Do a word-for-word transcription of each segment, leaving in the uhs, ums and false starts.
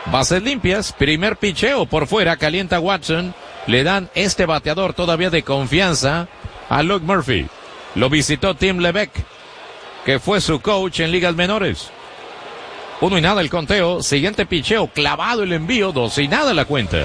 Bases limpias, primer picheo por fuera, calienta Watson. Le dan este bateador todavía de confianza a Luke Murphy. Lo visitó Tim Levesque, que fue su coach en ligas menores. Uno y nada el conteo. Siguiente picheo, clavado el envío, dos y nada la cuenta.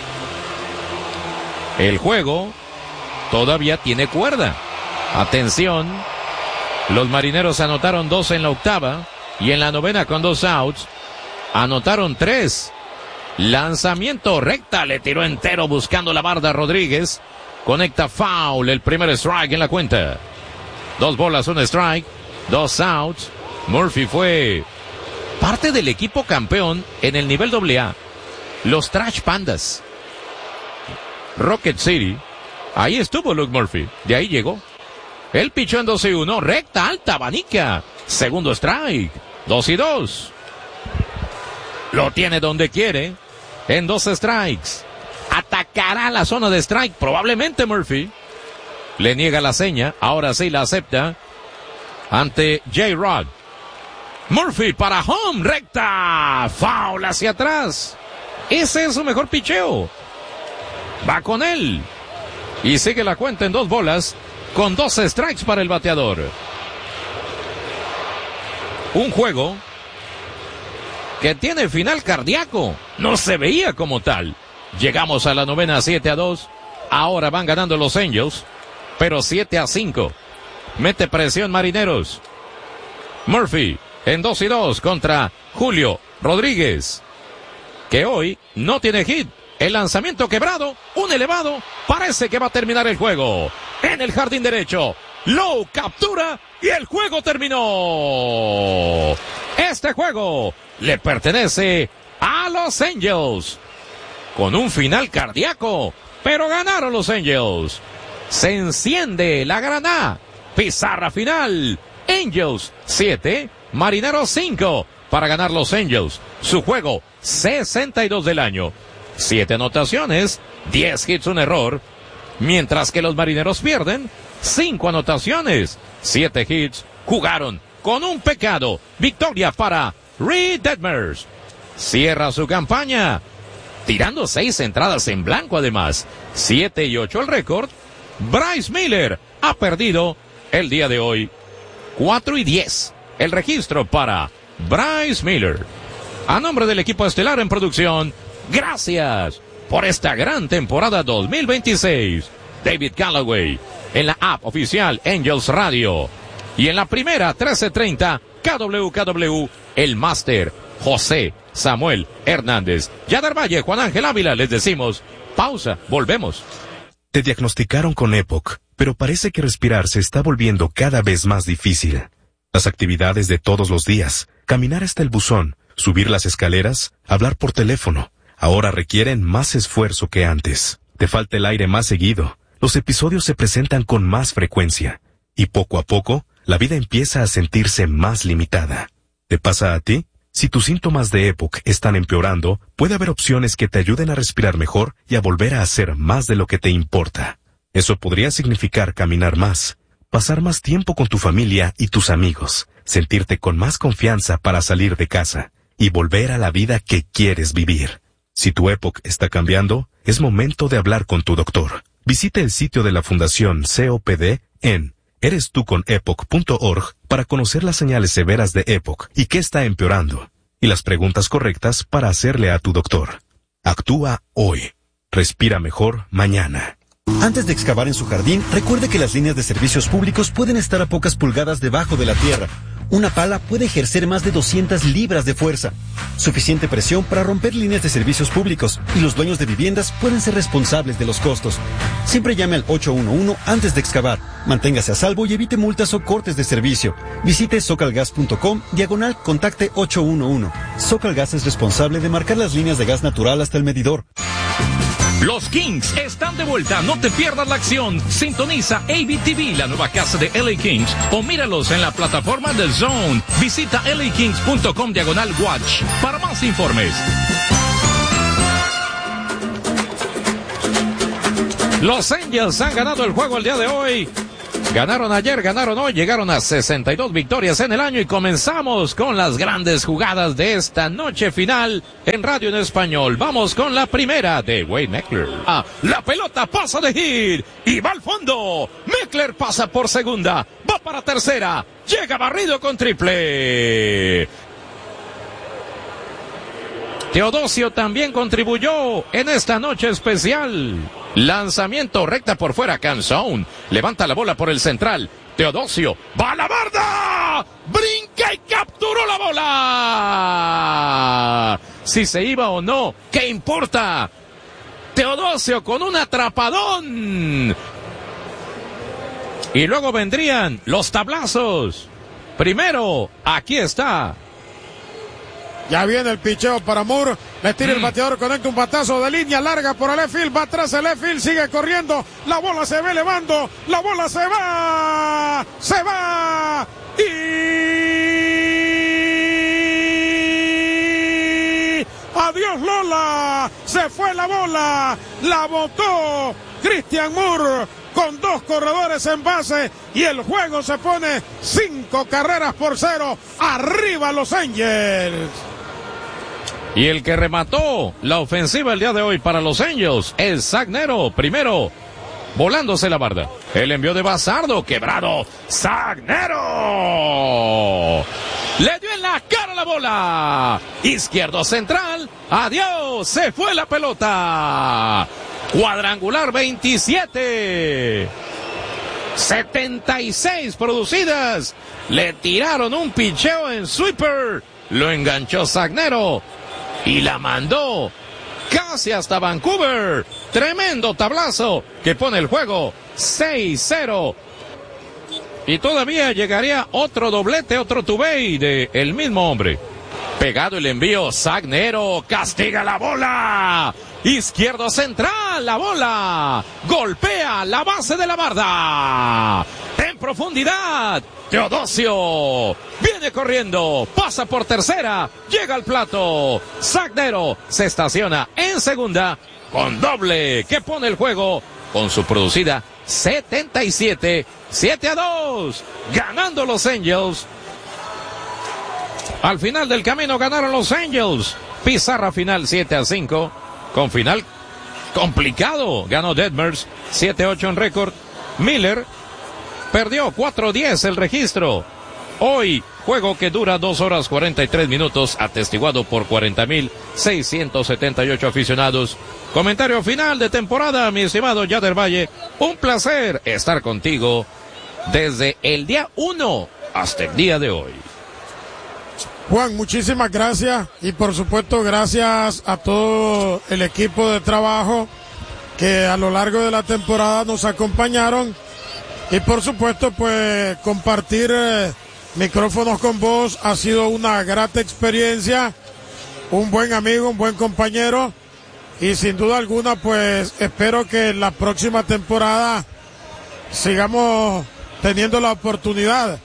El juego todavía tiene cuerda. Atención. Los Marineros anotaron dos en la octava y en la novena con dos outs anotaron tres. Lanzamiento recta, le tiró entero buscando la barda Rodríguez. Conecta foul, el primer strike en la cuenta. Dos bolas, un strike, dos outs. Murphy fue parte del equipo campeón en el nivel doble A. Los Trash Pandas. Rocket City. Ahí estuvo Luke Murphy. De ahí llegó. El pichó en dos y uno. Recta, alta, abanica. Segundo strike. dos y dos. Lo tiene donde quiere. En dos strikes. Atacará la zona de strike. Probablemente Murphy. Le niega la seña. Ahora sí la acepta. Ante J-Rod. Murphy para home. Recta. Foul hacia atrás. Ese es su mejor picheo. Va con él. Y sigue la cuenta en dos bolas. Con dos strikes para el bateador. Un juego que tiene final cardíaco. No se veía como tal. Llegamos a la novena, siete a dos. Ahora van ganando los Angels. Pero siete a cinco. Mete presión Marineros. Murphy en dos y dos contra Julio Rodríguez, que hoy no tiene hit. El lanzamiento quebrado, un elevado. Parece que va a terminar el juego. En el jardín derecho. Lowe captura y el juego terminó. Este juego le pertenece a los Angels. Con un final cardíaco, pero ganaron los Angels. Se enciende la granada. Pizarra final. Angels siete, Marineros cinco. Para ganar los Angels. Su juego sesenta y dos del año. siete anotaciones, diez hits, un error. Mientras que los Marineros pierden cinco anotaciones, siete hits. Jugaron con un pecado. Victoria para Reed Detmers. Cierra su campaña tirando seis entradas en blanco además. siete y ocho el récord. Bryce Miller ha perdido el día de hoy. cuatro y diez el registro para Bryce Miller. A nombre del equipo estelar en producción, gracias por esta gran temporada dos mil veintiséis. David Callaway en la app oficial Angels Radio. Y en la primera trece treinta K W K W, el máster José Samuel Hernández. Yadar Valle, Juan Ángel Ávila, les decimos pausa, volvemos. Te diagnosticaron con EPOC, pero parece que respirar se está volviendo cada vez más difícil. Las actividades de todos los días, caminar hasta el buzón, subir las escaleras, hablar por teléfono, ahora requieren más esfuerzo que antes. Te falta el aire más seguido, los episodios se presentan con más frecuencia, y poco a poco, la vida empieza a sentirse más limitada. ¿Te pasa a ti? Si tus síntomas de EPOC están empeorando, puede haber opciones que te ayuden a respirar mejor y a volver a hacer más de lo que te importa. Eso podría significar caminar más, pasar más tiempo con tu familia y tus amigos, sentirte con más confianza para salir de casa y volver a la vida que quieres vivir. Si tu EPOC está cambiando, es momento de hablar con tu doctor. Visite el sitio de la Fundación C O P D en eres tú con epoc punto org para conocer las señales severas de EPOC y qué está empeorando, y las preguntas correctas para hacerle a tu doctor. Actúa hoy. Respira mejor mañana. Antes de excavar en su jardín, recuerde que las líneas de servicios públicos pueden estar a pocas pulgadas debajo de la tierra. Una pala puede ejercer más de doscientas libras de fuerza. Suficiente presión para romper líneas de servicios públicos, y los dueños de viviendas pueden ser responsables de los costos. Siempre llame al ocho uno uno antes de excavar. Manténgase a salvo y evite multas o cortes de servicio. Visite socalgas punto com, diagonal, contacte ocho uno uno. Socalgas es responsable de marcar las líneas de gas natural hasta el medidor. Los Kings están de vuelta, no te pierdas la acción. Sintoniza A B T V, la nueva casa de L A Kings, o míralos en la plataforma del Zone. Visita L A Kings punto com diagonal watch para más informes. Los Angels han ganado el juego el día de hoy. Ganaron ayer, ganaron hoy, llegaron a sesenta y dos victorias en el año y comenzamos con las grandes jugadas de esta noche final en Radio en Español. Vamos con la primera de Wade Meckler. Ah, la pelota pasa de hit y va al fondo. Meckler pasa por segunda, va para tercera, llega barrido con triple. Teodosio también contribuyó en esta noche especial. Lanzamiento recta por fuera, Canzón. Levanta la bola por el central. Teodosio va a la barda. Brinca y capturó la bola. Si se iba o no, ¿qué importa? Teodosio con un atrapadón. Y luego vendrían los tablazos. Primero, aquí está. Ya viene el picheo para Moore. Le tira mm. el bateador, conecta un batazo de línea larga por el left field. Va atrás el left field, sigue corriendo. La bola se va elevando. La bola se va. Se va. Y... adiós Lola. Se fue la bola. La botó Christian Moore con dos corredores en base. Y el juego se pone cinco carreras por cero. Arriba Los Angels. Y el que remató la ofensiva el día de hoy para los Angels es Zach Nero. Primero, volándose la barda. El envío de Bazardo, quebrado. Zach Nero. Le dio en la cara la bola. Izquierdo central. Adiós. Se fue la pelota. Cuadrangular veintisiete. setenta y seis producidas. Le tiraron un picheo en sweeper. Lo enganchó Zach Nero. Y la mandó casi hasta Vancouver. Tremendo tablazo que pone el juego seis cero. Y todavía llegaría otro doblete, otro tubey de el mismo hombre. Pegado el envío, Zach Nero castiga la bola. Izquierdo central, la bola. Golpea la base de la barda. En profundidad. Teodosio viene corriendo, pasa por tercera, llega al plato. Zach Nero se estaciona en segunda con doble que pone el juego con su producida setenta y siete, siete a dos, ganando los Angels. Al final del camino ganaron los Angels. Pizarra final siete a cinco, con final complicado. Ganó Detmers siete a ocho en récord. Miller perdió cuatro a diez el registro. Hoy, juego que dura dos horas cuarenta y tres minutos, atestiguado por cuarenta mil seiscientos setenta y ocho aficionados. Comentario final de temporada, mi estimado Yader Valle. Un placer estar contigo desde el día uno hasta el día de hoy. Juan, muchísimas gracias y por supuesto gracias a todo el equipo de trabajo que a lo largo de la temporada nos acompañaron. Y por supuesto, pues, compartir eh, micrófonos con vos ha sido una grata experiencia, un buen amigo, un buen compañero, y sin duda alguna, pues, espero que en la próxima temporada sigamos teniendo la oportunidad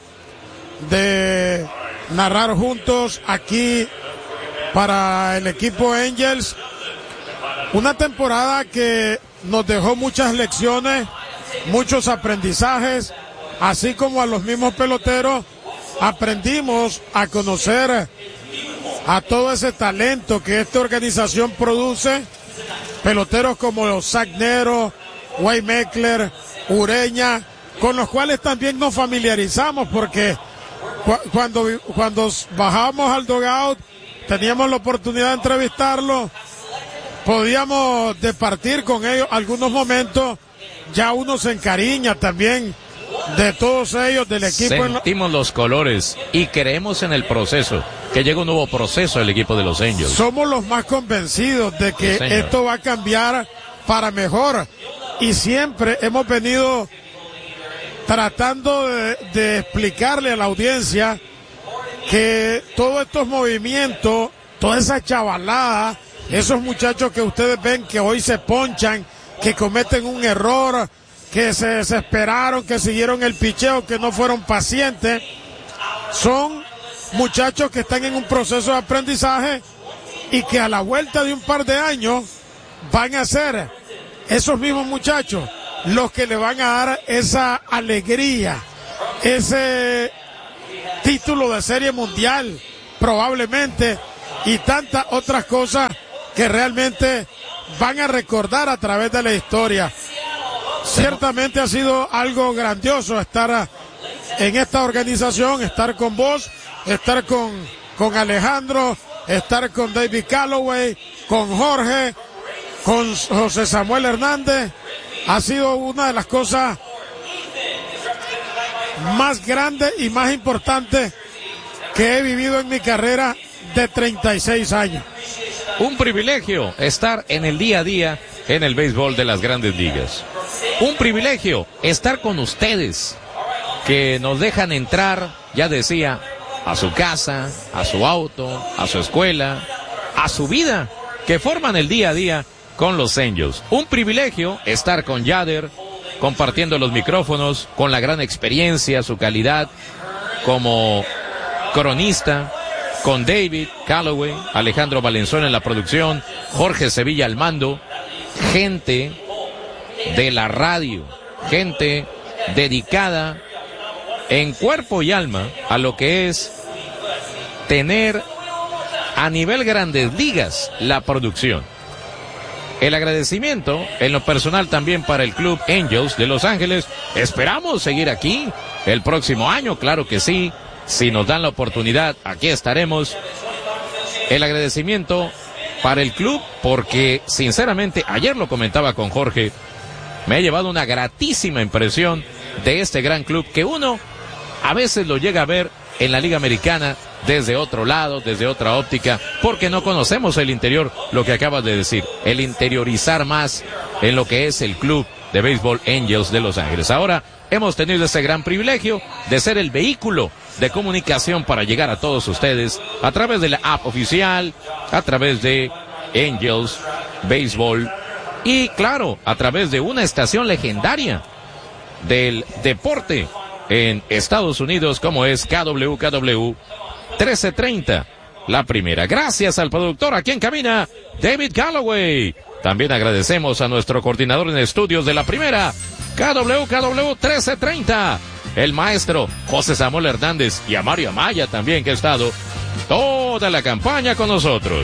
de narrar juntos aquí para el equipo Angels. Una temporada que nos dejó muchas lecciones, muchos aprendizajes, así como a los mismos peloteros aprendimos a conocer a todo ese talento que esta organización produce. Peloteros como Zach Nero, Wade Meckler, Ureña, con los cuales también nos familiarizamos porque cu- cuando, cuando bajábamos al dugout teníamos la oportunidad de entrevistarlos, podíamos departir con ellos algunos momentos. Ya uno se encariña también de todos ellos, del equipo. Sentimos los colores y creemos en el proceso, que llega un nuevo proceso al equipo de los Angels. Somos los más convencidos de que sí, esto va a cambiar para mejor. Y siempre hemos venido tratando de, de explicarle a la audiencia que todos estos movimientos, toda esa chavalada, esos muchachos que ustedes ven que hoy se ponchan, que cometen un error, que se desesperaron, que siguieron el picheo, que no fueron pacientes, son muchachos que están en un proceso de aprendizaje y que a la vuelta de un par de años van a ser esos mismos muchachos los que le van a dar esa alegría, ese título de Serie Mundial, probablemente, y tantas otras cosas que realmente van a recordar a través de la historia. Ciertamente ha sido algo grandioso estar en esta organización, estar con vos, estar con, con Alejandro, estar con David Calloway, con Jorge, con José Samuel Hernández. Ha sido una de las cosas más grandes y más importantes que he vivido en mi carrera de treinta y seis años. Un privilegio estar en el día a día en el béisbol de las Grandes Ligas. Un privilegio estar con ustedes, que nos dejan entrar, ya decía, a su casa, a su auto, a su escuela, a su vida, que forman el día a día con los Angels. Un privilegio estar con Yader, compartiendo los micrófonos, con la gran experiencia, su calidad como cronista, con David Calloway, Alejandro Valenzuela en la producción, Jorge Sevilla al mando, gente de la radio, gente dedicada en cuerpo y alma a lo que es tener a nivel Grandes Ligas la producción. El agradecimiento en lo personal también para el Club Angels de Los Ángeles. Esperamos seguir aquí el próximo año, claro que sí. Si nos dan la oportunidad, aquí estaremos. El agradecimiento para el club, porque sinceramente, ayer lo comentaba con Jorge, me ha llevado una gratísima impresión de este gran club que uno a veces lo llega a ver en la Liga Americana desde otro lado, desde otra óptica, porque no conocemos el interior, lo que acabas de decir, el interiorizar más en lo que es el Club de Béisbol Angels de Los Ángeles. Ahora hemos tenido ese gran privilegio de ser el vehículo de comunicación para llegar a todos ustedes a través de la app oficial, a través de Angels Béisbol y claro, a través de una estación legendaria del deporte en Estados Unidos como es K W K W trece treinta, la primera. Gracias al productor aquí en cabina, David Calloway. También agradecemos a nuestro coordinador en estudios de la primera, K W K W trece treinta, el maestro José Samuel Hernández, y a Mario Amaya también, que ha estado toda la campaña con nosotros.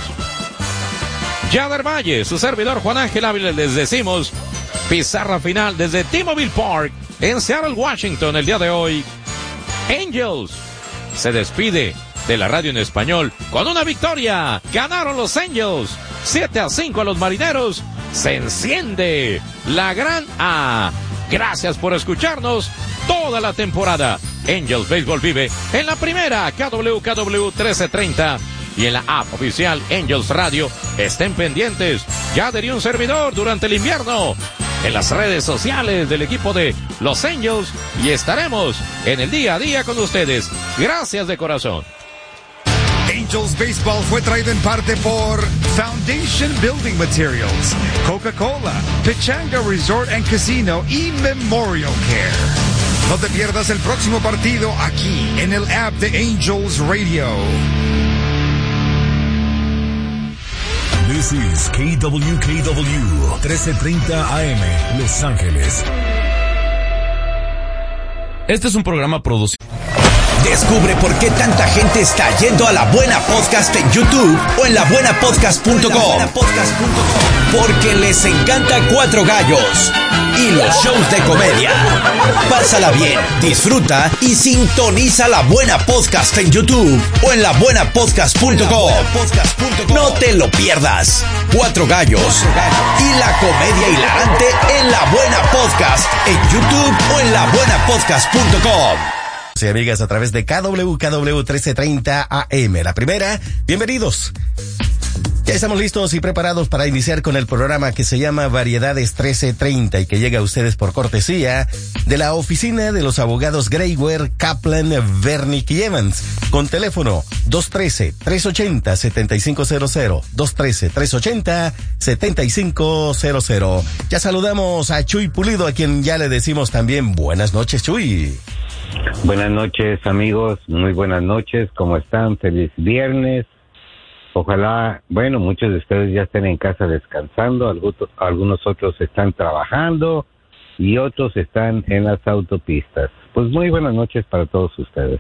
Yader Valle, su servidor Juan Ángel Ávila, les decimos pizarra final desde T-Mobile Park en Seattle, Washington, el día de hoy. Angels se despide de la radio en español con una victoria. Ganaron los Angels siete a cinco a los Marineros. Se enciende la gran A. Gracias por escucharnos toda la temporada. Angels Baseball vive en la primera, K W K W trece treinta, y en la app oficial Angels Radio. Estén pendientes. Ya daría un servidor durante el invierno en las redes sociales del equipo de los Angels y estaremos en el día a día con ustedes. Gracias de corazón. Angels Baseball fue traído en parte por Foundation Building Materials, Coca-Cola, Pechanga Resort and Casino y Memorial Care. No te pierdas el próximo partido aquí en el app de Angels Radio. This is K W K W trece treinta A M, Los Ángeles. Este es un programa producido. Descubre por qué tanta gente está yendo a La Buena Podcast en YouTube o en la buena podcast punto com. Porque les encanta Cuatro Gallos y los shows de comedia. Pásala bien, disfruta y sintoniza La Buena Podcast en YouTube o en la buena podcast punto com. No te lo pierdas. Cuatro Gallos y la comedia hilarante en La Buena Podcast en YouTube o en la buena podcast punto com. Sí, amigas, a través de K W K W trece treinta A M. La primera, bienvenidos. Ya estamos listos y preparados para iniciar con el programa que se llama Variedades trece treinta y que llega a ustedes por cortesía de la oficina de los abogados Grayware, Kaplan, Vernick y Evans, con teléfono dos uno tres, tres ocho cero, siete cinco cero cero, dos uno tres, tres ocho cero, siete cinco cero cero. Ya saludamos a Chuy Pulido, a quien ya le decimos también buenas noches, Chuy. Buenas noches, amigos, muy buenas noches, ¿cómo están? Feliz viernes. Ojalá, bueno, muchos de ustedes ya estén en casa descansando, algunos, algunos otros están trabajando, y otros están en las autopistas. Pues muy buenas noches para todos ustedes.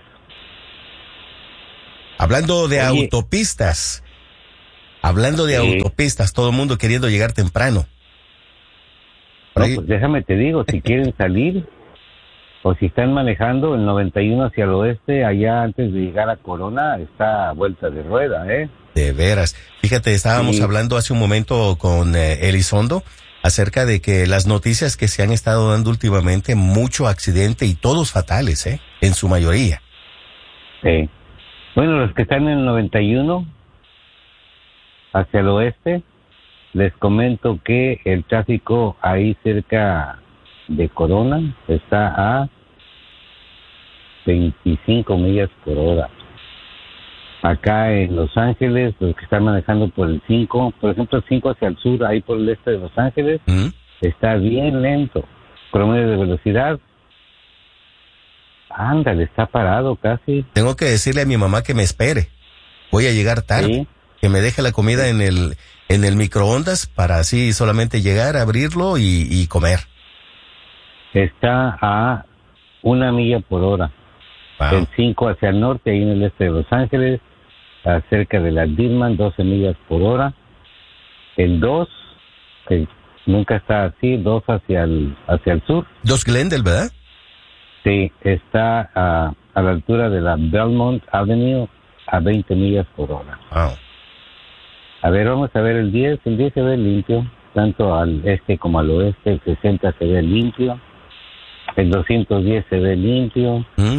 Hablando de Oye, autopistas, hablando de sí. autopistas, todo el mundo queriendo llegar temprano. No, pues déjame te digo, si quieren salir o si están manejando el noventa y uno hacia el oeste, allá antes de llegar a Corona, está a vuelta de rueda, ¿eh? De veras. Fíjate, estábamos Sí. hablando hace un momento con eh, Elizondo acerca de que las noticias que se han estado dando últimamente, mucho accidente y todos fatales, ¿eh? En su mayoría. Sí. Bueno, los que están en el noventa y uno hacia el oeste, les comento que el tráfico ahí cerca de Corona está a veinticinco millas por hora. Acá en Los Ángeles, los que están manejando por el cinco, por ejemplo el cinco hacia el sur, ahí por el este de Los Ángeles, ¿Mm? está bien lento. Promedio de velocidad, ándale, está parado casi. Tengo que decirle a mi mamá que me espere. Voy a llegar tarde. Sí. Que me deje la comida en el en el microondas para así solamente llegar, abrirlo y, y comer. Está a una milla por hora. Wow. El cinco hacia el norte, ahí en el este de Los Ángeles, cerca de la Dillman, doce millas por hora. El dos, que nunca está así, dos hacia el, hacia el sur. Dos Glendale, ¿verdad? Sí, está a, a la altura de la Belmont Avenue a veinte millas por hora. Wow. A ver, vamos a ver el diez. El diez se ve limpio, tanto al este como al oeste. El sesenta se ve limpio. El doscientos diez se ve limpio. ¿Mm?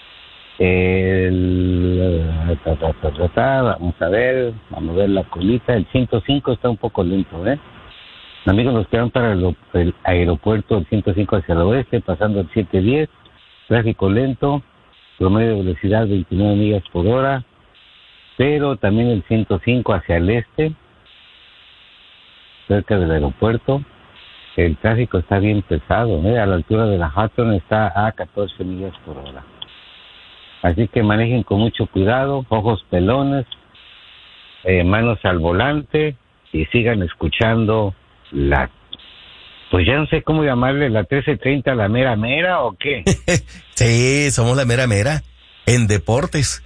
El, ta, ta, ta, ta, ta, vamos a ver, vamos a ver la colita. El ciento cinco está un poco lento, ¿eh? Amigos, nos quedan para el, el aeropuerto, el ciento cinco hacia el oeste, pasando el setecientos diez, tráfico lento, promedio de velocidad veintinueve millas por hora, pero también el ciento cinco hacia el este, cerca del aeropuerto, el tráfico está bien pesado, ¿eh? A la altura de la Hudson está a catorce millas por hora. Así que manejen con mucho cuidado, ojos pelones, eh, manos al volante y sigan escuchando la, pues ya no sé cómo llamarle, la trece treinta, la mera mera o qué. Sí, somos la mera mera en deportes.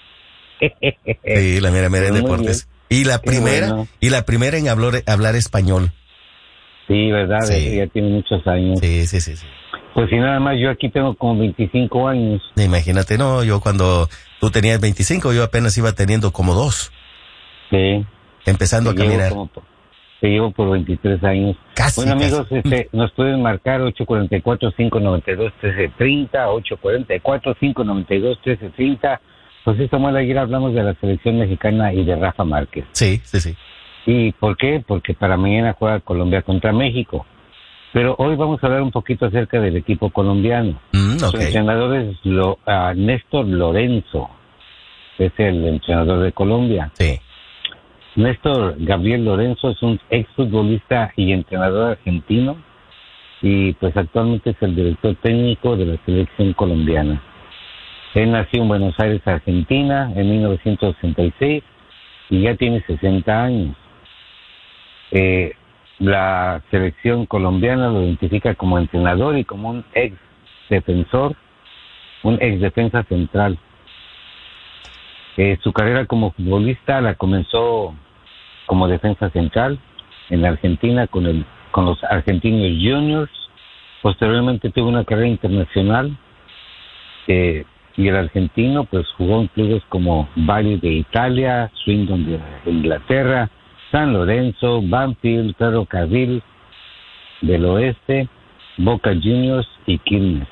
Sí, la mera mera en Muy deportes. bien. Y la Qué primera, bueno. y la primera en hablar, hablar español. Sí, verdad, Sí. ya tiene muchos años. Sí, sí, sí, sí. Pues si nada más, yo aquí tengo como veinticinco años. Imagínate, no, yo cuando tú tenías veinticinco, yo apenas iba teniendo como dos, Sí. empezando a Te llevo caminar. como por- Te llevo por veintitrés años. Casi, Bueno, casi. amigos, este, nos pueden marcar ocho cuatro cuatro, cinco nueve dos, uno tres tres cero, ocho cuatro cuatro, cinco nueve dos, uno tres tres cero. José Samuel Aguirre, hablamos de la selección mexicana y de Rafa Márquez. Sí, sí, sí. ¿Y por qué? Porque para mañana juega Colombia contra México. Pero hoy vamos a hablar un poquito acerca del equipo colombiano. Mm, Su ok. entrenador es Lo- ah, Néstor Lorenzo, es el entrenador de Colombia. Sí. Néstor Gabriel Lorenzo es un exfutbolista y entrenador argentino y pues actualmente es el director técnico de la selección colombiana. Él nació en Buenos Aires, Argentina, en mil novecientos sesenta y seis y ya tiene sesenta años. Eh, la selección colombiana lo identifica como entrenador y como un ex defensor, un ex defensa central. Eh, su carrera como futbolista la comenzó como defensa central en la Argentina con el con los Argentinos Juniors. Posteriormente tuvo una carrera internacional eh, y el argentino pues jugó en clubes como Bari de Italia, Swindon de Inglaterra, San Lorenzo, Banfield, Ferrocarril del Oeste, Boca Juniors y Quilmes.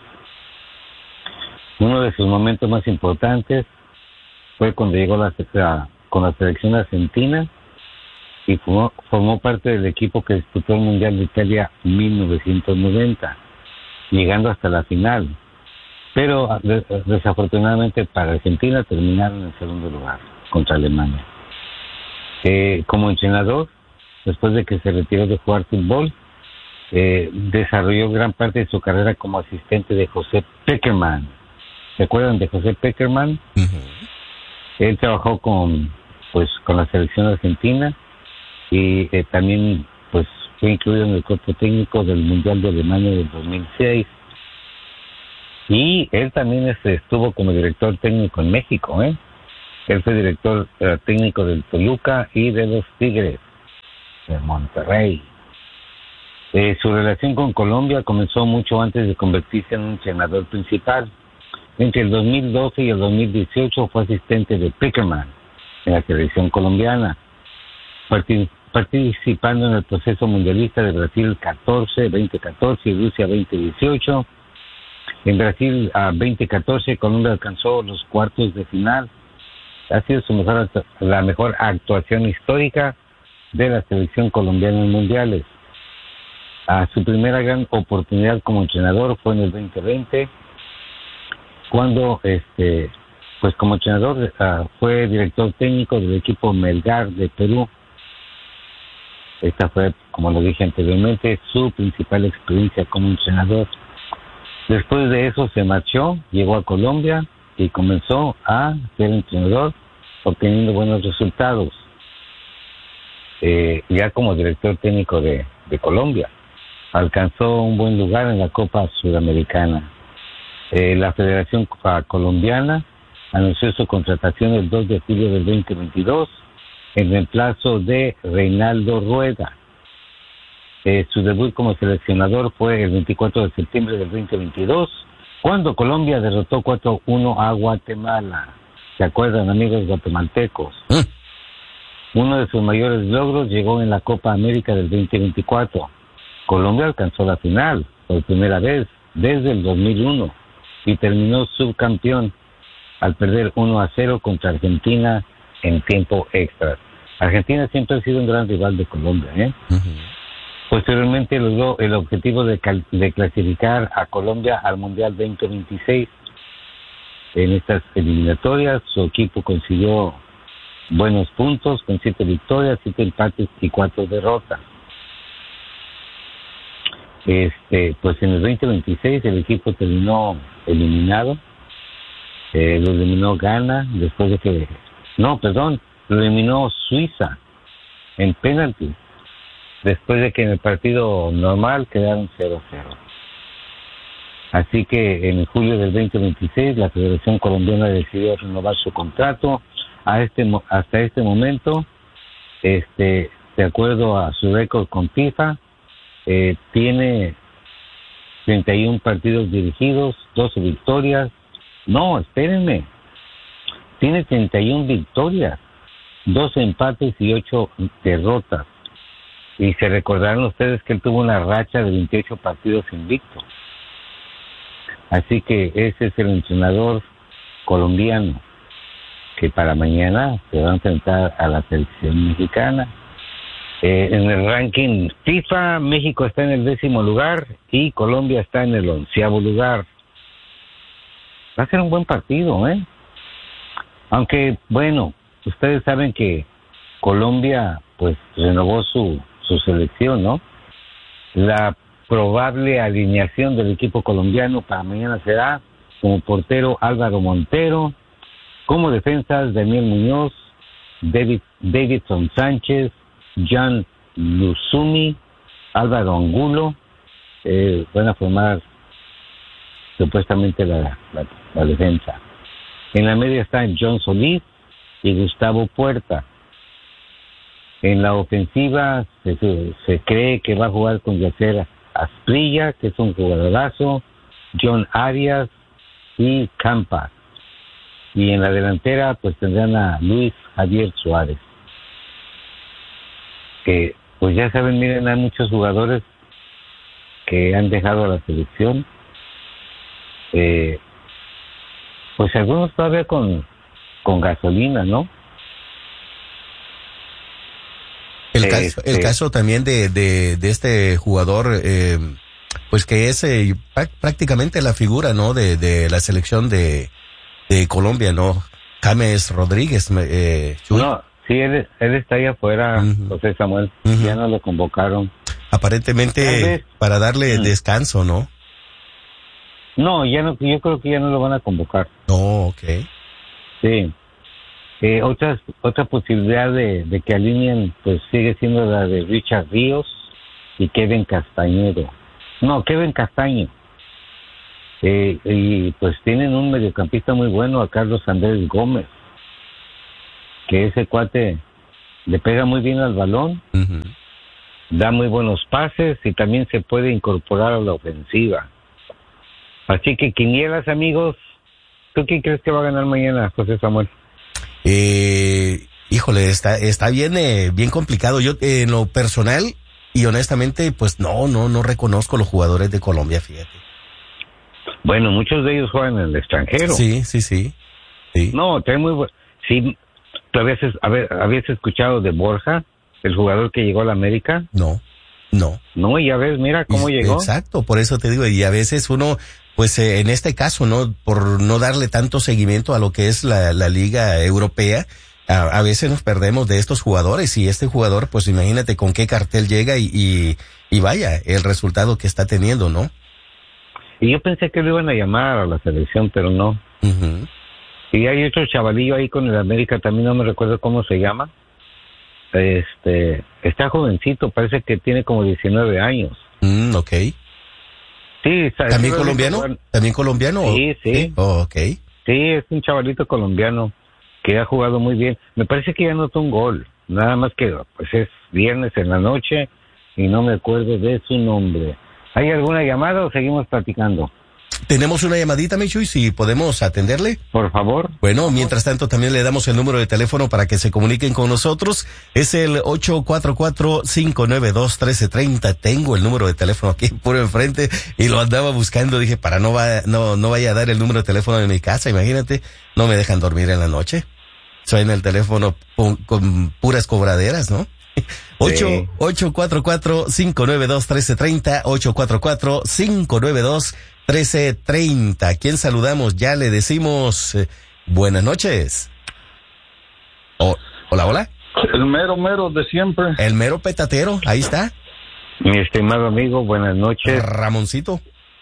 Uno de sus momentos más importantes fue cuando llegó la, la, con la selección argentina y formó, formó parte del equipo que disputó el Mundial de Italia mil novecientos noventa, llegando hasta la final. Pero de, desafortunadamente para Argentina terminaron en segundo lugar contra Alemania. Eh, como entrenador, después de que se retiró de jugar fútbol, eh, desarrolló gran parte de su carrera como asistente de José Peckerman. ¿Se acuerdan de José Peckerman? Uh-huh. Él trabajó con, pues, con la selección argentina y eh, también, pues, fue incluido en el cuerpo técnico del Mundial de Alemania del dos mil seis. Y él también este, estuvo como director técnico en México, ¿eh? Él fue director uh, técnico del Toluca y de los Tigres de Monterrey. Eh, su relación con Colombia comenzó mucho antes de convertirse en un entrenador principal. Entre el dos mil doce y el dos mil dieciocho fue asistente de Peckerman en la selección colombiana, partic- participando en el proceso mundialista de Brasil catorce, veinte catorce y Rusia veinte dieciocho. En Brasil a veinte catorce Colombia alcanzó los cuartos de final. Ha sido su mejor, la mejor actuación histórica de la selección colombiana en mundiales. A su primera gran oportunidad como entrenador fue en el veinte veinte, cuando este pues como entrenador uh, fue director técnico del equipo Melgar de Perú. Esta fue, como lo dije anteriormente, su principal experiencia como entrenador. Después de eso se marchó, llegó a Colombia y comenzó a ser entrenador, obteniendo buenos resultados, eh, ya como director técnico de, de Colombia. Alcanzó un buen lugar en la Copa Sudamericana. Eh, la Federación Colombiana anunció su contratación el dos de julio del veinte veintidós en reemplazo de Reinaldo Rueda. Eh, su debut como seleccionador fue el veinticuatro de septiembre del veinte veintidós, cuando Colombia derrotó cuatro uno a Guatemala. ¿Se acuerdan, amigos guatemaltecos? ¿Eh? Uno de sus mayores logros llegó en la Copa América del veinte veinticuatro. Colombia alcanzó la final por primera vez desde el dos mil uno y terminó subcampeón al perder uno a cero contra Argentina en tiempo extra. Argentina siempre ha sido un gran rival de Colombia, ¿eh? Uh-huh. Posteriormente logró el objetivo de, cal- de clasificar a Colombia al Mundial veinte veintiséis. En estas eliminatorias su equipo consiguió buenos puntos con siete victorias, siete empates y cuatro derrotas. Este, pues en el veinte veintiséis el equipo terminó eliminado. Eh, lo eliminó Ghana después de que... No, perdón, lo eliminó Suiza en penalti, después de que en el partido normal quedaron cero cero. Así que en julio del veinte veintiséis la Federación Colombiana decidió renovar su contrato a este hasta este momento. Este, de acuerdo a su récord con FIFA, eh, tiene treinta y uno partidos dirigidos, doce victorias. No, espérenme. Tiene treinta y una victorias, doce empates y ocho derrotas. Y se recordarán ustedes que él tuvo una racha de veintiocho partidos invictos. Así que ese es el entrenador colombiano que para mañana se va a enfrentar a la selección mexicana. Eh, en el ranking FIFA, México está en el décimo lugar y Colombia está en el onceavo lugar. Va a ser un buen partido, ¿eh? Aunque, bueno, ustedes saben que Colombia, pues, renovó su, su selección, ¿no? La probable alineación del equipo colombiano para mañana será como portero Álvaro Montero, como defensas Daniel Muñoz, David, Davidson Sánchez, John Luzumi, Álvaro Angulo, eh, van a formar supuestamente la, la, la defensa. En la media están John Solís y Gustavo Puerta. En la ofensiva se, se, se cree que va a jugar con Yacer Asprilla, que es un jugadorazo, John Arias y Campas. Y en la delantera pues tendrán a Luis Javier Suárez. Que pues ya saben, miren, hay muchos jugadores que han dejado la selección. Eh, pues algunos todavía con, con gasolina, ¿no? El caso, el caso también de, de, de este jugador, eh, pues que es eh, prácticamente la figura, ¿no? De, de la selección de, de Colombia, ¿no? James Rodríguez. Eh, no, sí, él, él está ahí afuera, uh-huh. José Samuel. Uh-huh. Ya no lo convocaron. Aparentemente para darle uh-huh. descanso, ¿no? No, ya no, yo creo que ya no lo van a convocar. Oh, okay. Sí. Eh, otras, otra posibilidad de, de que alineen, pues sigue siendo la de Richard Ríos, y Kevin Castañedo. No, Kevin Castaño. Eh, y pues tienen un mediocampista muy bueno, a Carlos Andrés Gómez, que ese cuate le pega muy bien al balón, uh-huh. da muy buenos pases y también se puede incorporar a la ofensiva. Así que quinielas, amigos, ¿tú quién crees que va a ganar mañana, José Samuel? Eh, híjole, está está bien eh, bien complicado. Yo eh, en lo personal y honestamente, pues no, no, no reconozco los jugadores de Colombia, fíjate. Bueno, muchos de ellos juegan en el extranjero. Sí, sí, sí. sí. No, trae muy buen... Sí, ¿tú habías, habías escuchado de Borja, el jugador que llegó a la América? No, no. No, y ya ves, mira cómo y, llegó. Exacto, por eso te digo, y a veces uno, pues eh, en este caso, ¿no? Por no darle tanto seguimiento a lo que es la, la Liga Europea, a, a veces nos perdemos de estos jugadores, y este jugador, pues imagínate con qué cartel llega y, y, y vaya, el resultado que está teniendo, ¿no? Y yo pensé que lo iban a llamar a la selección, pero no. Uh-huh. Y hay otro chavalillo ahí con el América, también no me recuerdo cómo se llama. Este, está jovencito, parece que tiene como diecinueve años. Mm, ok. Sí, ¿También colombiano? Jugar... ¿También colombiano? Sí, sí. ¿Sí? Oh, ok. Sí, es un chavalito colombiano que ha jugado muy bien. Me parece que ya anotó un gol, nada más que pues es viernes en la noche y no me acuerdo de su nombre. ¿Hay alguna llamada o seguimos platicando? Tenemos una llamadita, Michuy, si podemos atenderle. Por favor. Bueno, mientras tanto también le damos el número de teléfono para que se comuniquen con nosotros. Es el ocho cuatro cuatro, cinco nueve dos, uno tres tres cero. Tengo el número de teléfono aquí puro enfrente y lo andaba buscando. Dije, para no, va, no, no vaya a dar el número de teléfono de mi casa, imagínate. No me dejan dormir en la noche. Suena el teléfono con, con puras cobraderas, ¿no? ocho cuatro cuatro, cinco nueve dos, uno tres tres cero, ocho cuatro cuatro, cinco nueve dos, uno tres tres cero. ¿A quién saludamos? Ya le decimos eh, buenas noches. Oh, hola, hola. El mero mero de siempre. El mero petatero, ahí está. Mi estimado amigo, buenas noches. Ramoncito.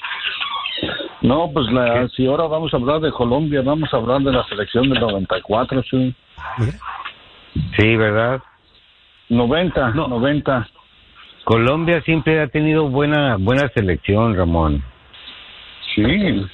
No, pues la, si ahora vamos a hablar de Colombia, vamos a hablar de la selección del noventa y cuatro, sí. Mira. Sí, ¿verdad? noventa, no. noventa. Colombia siempre ha tenido buena buena selección, Ramón. Sí.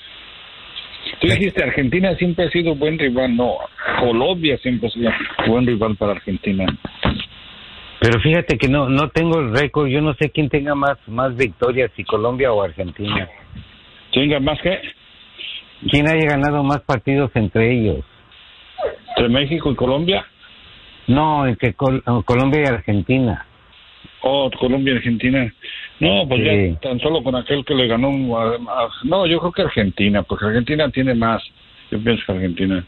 Tú dijiste Argentina siempre ha sido buen rival. No, Colombia siempre ha sido buen rival para Argentina. Pero fíjate que no no tengo el récord. Yo no sé quién tenga más más victorias, si Colombia o Argentina. ¿Tenga más qué? ¿Quién haya ganado más partidos entre ellos? ¿Entre México y Colombia? No, entre Col- Colombia y Argentina. Oh, Colombia y Argentina. No, pues sí. Ya tan solo con aquel que le ganó. A, no, yo creo que Argentina, porque Argentina tiene más. Yo pienso que Argentina.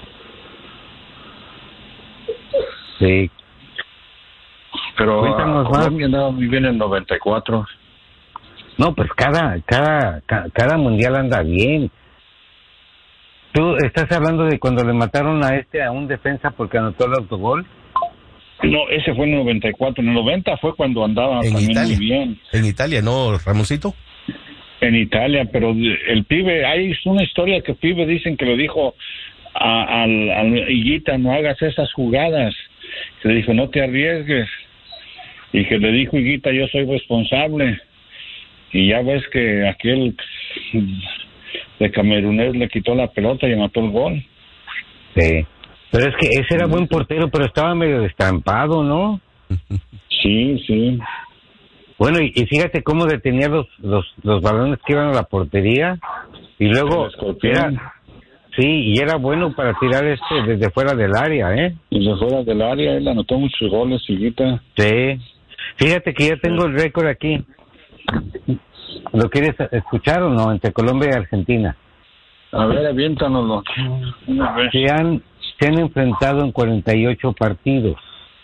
Sí. Pero uh, Colombia andaba muy bien en noventa y cuatro. No, pues cada, cada, cada mundial anda bien. ¿Tú estás hablando de cuando le mataron a este, a un defensa porque anotó el autogol? No, ese fue en el noventa y cuatro. En el noventa fue cuando andaba en también Italia. Muy bien. En Italia, ¿no, Ramoncito? En Italia, pero el pibe, hay una historia que el pibe dicen que le dijo a, al, al Higuita, no hagas esas jugadas. Que le dijo, no te arriesgues. Y que le dijo Higuita, yo soy responsable. Y ya ves que aquel de camerunés le quitó la pelota y anotó el gol. Sí. Pero es que ese era buen portero, pero estaba medio destrampado, ¿no? Sí, sí. Bueno, y, y fíjate cómo detenía los, los los balones que iban a la portería. Y luego era, sí, y era bueno para tirar este desde fuera del área, ¿eh? Desde fuera del área, él anotó muchos goles, Higuita. Sí. Fíjate que ya tengo el récord aquí. ¿Lo quieres escuchar o no? Entre Colombia y Argentina. A ver, aviéntanoslo. Se han, se han enfrentado en cuarenta y ocho partidos.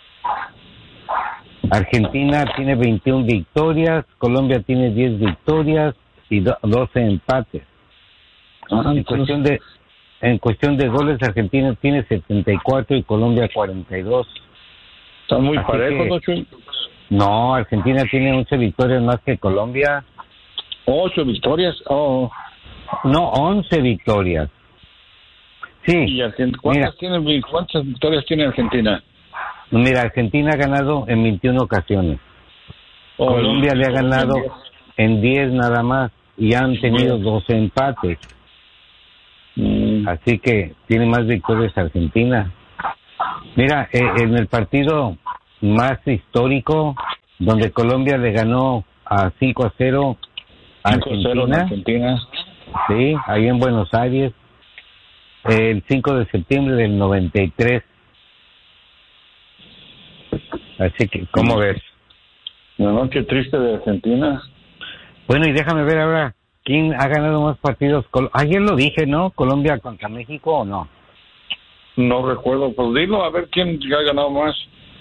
Argentina tiene veintiuna victorias, Colombia tiene diez victorias y do, doce empates. Ah, en cuestión de en cuestión de goles, Argentina tiene setenta y cuatro y Colombia cuarenta y dos. Están muy parejos, ¿no, Chuy? No, Argentina tiene once victorias más que Colombia. ¿Ocho victorias? Oh. No, once victorias. Sí. ¿Y Argent- ¿cuántas, tiene, ¿Cuántas victorias tiene Argentina? Mira, Argentina ha ganado en veintiuna ocasiones. Colombia le ha ganado en diez nada más y han tenido dos empates. Mm. Así que tiene más victorias Argentina. Mira, eh, en el partido más histórico, donde Colombia le ganó a cinco a cero a Argentina, Argentina. Sí, ahí en Buenos Aires, el cinco de septiembre del noventa y tres. Así que, ¿cómo ves? No, no, qué triste de Argentina. Bueno, y déjame ver ahora, ¿quién ha ganado más partidos? Col- Ayer lo dije, ¿no? ¿Colombia contra México o no? No recuerdo, pues dilo, a ver quién ha ganado más.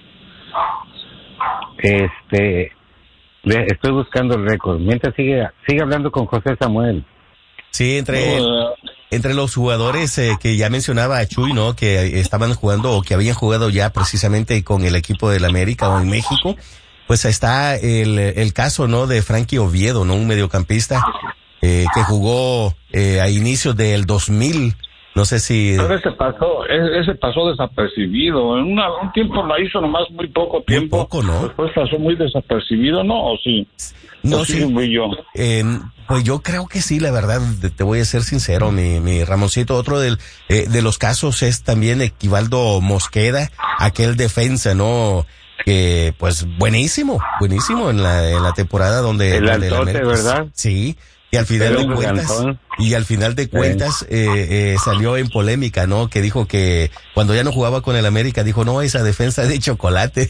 Este, le- estoy buscando el récord. Mientras sigue, sigue hablando con José Samuel. Sí, entre, entre los jugadores eh, que ya mencionaba a Chuy, ¿no? Que estaban jugando o que habían jugado ya precisamente con el equipo del América o en México, pues está el, el caso, ¿no? De Frankie Oviedo, ¿no? Un mediocampista eh, que jugó eh, a inicios del dos mil. No sé si... Pero ese pasó, ese, ese pasó desapercibido. En una, un tiempo la hizo nomás muy poco tiempo. Muy poco, ¿no? Después pasó muy desapercibido, ¿no? ¿O sí? No, ¿O sí. Muy yo. Eh, pues yo creo que sí, la verdad, te, te voy a ser sincero, mi, mi Ramoncito. Otro del, eh, de los casos es también Equivaldo Mosqueda, aquel defensa, ¿no? Que, pues, buenísimo, buenísimo en la, en la temporada donde... El donde altote, América, ¿verdad? Sí. Y al final Pero de cuentas, Gantón. y al final de cuentas, eh, eh, salió en polémica, ¿no? Que dijo que cuando ya no jugaba con el América, dijo, no, esa defensa de chocolate.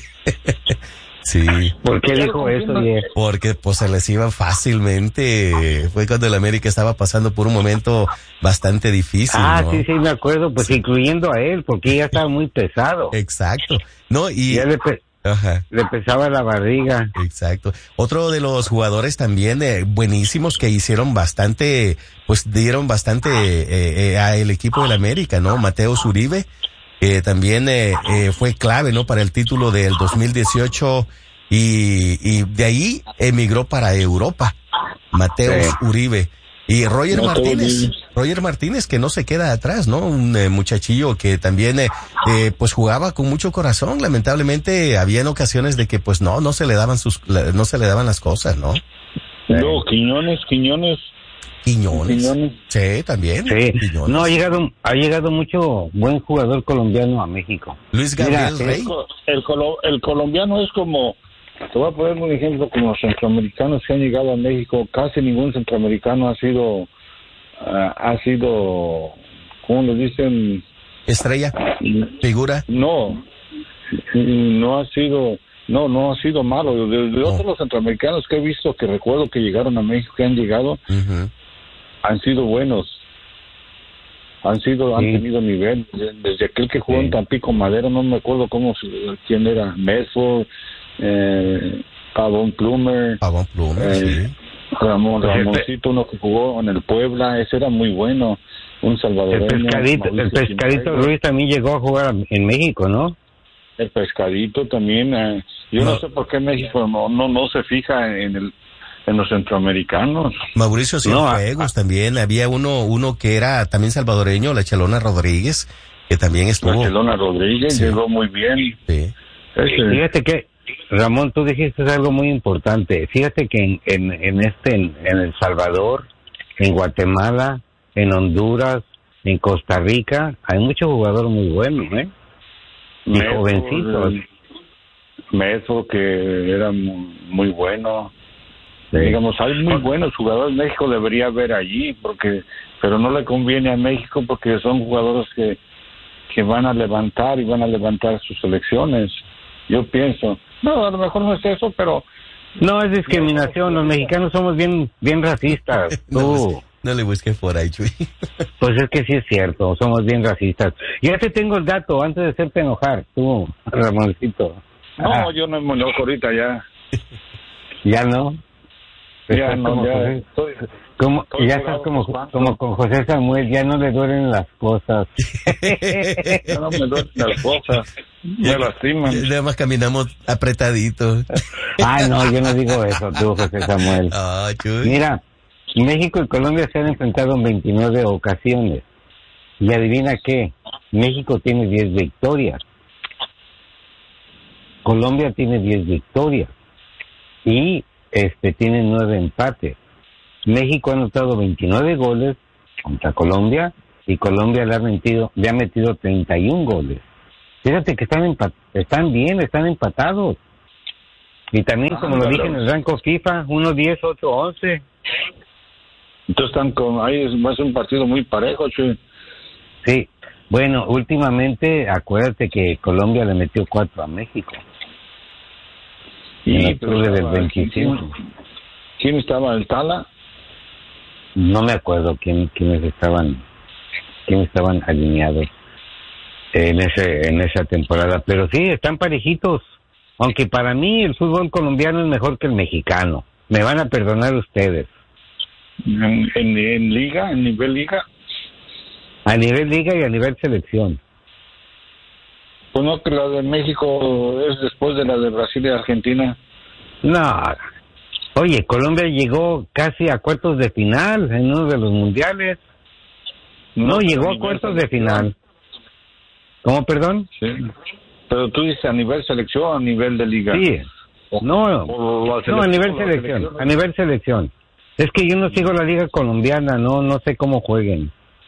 Sí. ¿Por qué dijo eso, Diez? Porque pues se les iba fácilmente. Fue cuando el América estaba pasando por un momento bastante difícil, Ah, ¿no? sí, sí, me acuerdo, pues sí. Incluyendo a él, porque ya estaba muy pesado. Exacto. No, y... Ya le, pe- Ajá. le pesaba la barriga. Exacto. Otro de los jugadores también eh, buenísimos que hicieron bastante, pues dieron bastante eh, eh, a el equipo del América, ¿no? Mateus Uribe, que también eh, eh, fue clave, ¿no? Para el título del dos mil dieciocho y, y de ahí emigró para Europa. Mateus Sí. Uribe. Y Roger No, todo Martínez, bien. Roger Martínez que no se queda atrás, ¿no? Un eh, muchachillo que también eh, eh, pues jugaba con mucho corazón. Lamentablemente había en ocasiones de que pues no, no se le daban sus, la- no se le daban las cosas, ¿no? No, Quiñones, Quiñones. Quiñones. Quiñones. Sí, también. Sí. Quiñones. No, ha llegado, ha llegado mucho buen jugador colombiano a México. Luis Mira, Gabriel sí. Rey. El, co- el, colo- el colombiano es como, te voy a poner un ejemplo, como los centroamericanos que han llegado a México, casi ningún centroamericano ha sido, ah, ha sido, ¿cómo le dicen? Estrella. Figura. No, no ha sido, no, no ha sido malo. De, de otros los centroamericanos que he visto, que recuerdo que llegaron a México, que han llegado, Ujú. han sido buenos. Han sido, han Sí. tenido nivel. Desde, desde aquel que jugó Sí. en Tampico Madero, no me acuerdo cómo, se- quién era, Mesford, eh, Pavón Plumer, Pavón Plumer, Eh, sí. Ramón, Ramoncito, uno que jugó en el Puebla, ese era muy bueno, un El salvadoreño. pescadito, el Mauricio pescadito Jiménez. Ruiz también llegó a jugar en México, ¿no? El pescadito también. eh, yo no. No. sé por qué México no no no se fija en el en los centroamericanos. Mauricio No, a- Cienfuegos también. Había uno, uno que era también salvadoreño, la Chelona Rodríguez, que también estuvo. Barcelona Rodríguez Sí. llegó muy bien. Sí. Ese- Fíjate que, Ramón, tú dijiste algo muy importante. Fíjate que en, en, en este, en, en El Salvador, en Guatemala, en Honduras, en Costa Rica, hay muchos jugadores muy buenos, ¿eh? Y Meso, jovencitos. eh, Meso, que era muy, muy bueno. Digamos, hay muy buenos jugadores. México debería haber allí, porque pero no le conviene a México porque son jugadores que, que van a levantar y van a levantar sus selecciones. Yo pienso, no, a lo mejor no es eso, pero... No es discriminación, los mexicanos somos bien bien racistas. No, Tú. no le busques por ahí, Chuy. Pues es que sí es cierto, somos bien racistas. Ya te tengo el dato antes de hacerte enojar, tú, Ramoncito. No, Ah, yo no me enojo ahorita ya. ya no. Ya Estás no, como ya José- estoy... como- estoy ya jugado estás como, con Juan. como con José Samuel, ya no le duelen las cosas. Ya no me duelen las cosas, me lastiman. Nada más caminamos apretaditos. Ay, no, yo no digo eso, tú, José Samuel. Ah, Chuy. Mira, México y Colombia se han enfrentado en veintinueve ocasiones. Y adivina qué, México tiene diez victorias. Colombia tiene diez victorias. y este tiene nueve empates. México ha anotado veintinueve goles contra Colombia y Colombia le ha metido, le ha metido treinta y un goles. Fíjate que están empat- están bien, están empatados. Y también, como lo dije en el rango FIFA, uno diez, otro once. Entonces están con, ahí es, va a ser un partido muy parejo, Chuy. Sí, bueno, últimamente, acuérdate que Colombia le metió cuatro a México. Y en octubre del veinticinco. ¿quién, ¿Quién estaba? ¿El Tala? No me acuerdo quién, quiénes estaban, quiénes estaban alineados en ese, en esa temporada, pero sí, están parejitos. Aunque para mí el fútbol colombiano es mejor que el mexicano. Me van a perdonar ustedes. ¿En, en, en liga? ¿En nivel liga? A nivel liga y a nivel selección. Pues no, que la de México es después de la de Brasil y Argentina. No. Oye, Colombia llegó casi a cuartos de final en uno de los mundiales. No, no llegó a cuartos de final. ¿Cómo, perdón? Sí. Pero tú dices a nivel selección o a nivel de liga. Sí. No, no, a nivel selección, a nivel selección. Es que yo no sigo la liga colombiana, no no sé cómo jueguen.